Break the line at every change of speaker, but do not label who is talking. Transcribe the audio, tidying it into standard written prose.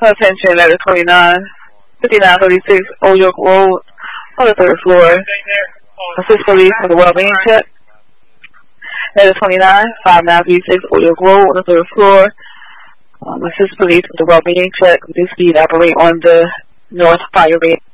Attention, letter 29, 5936 Old York Road on the third floor. Assist police with a well-being check. Letter 29, 5936 Old York Road on the third floor. Assist police with a well-being check. This speed operate on the North Fire Rate.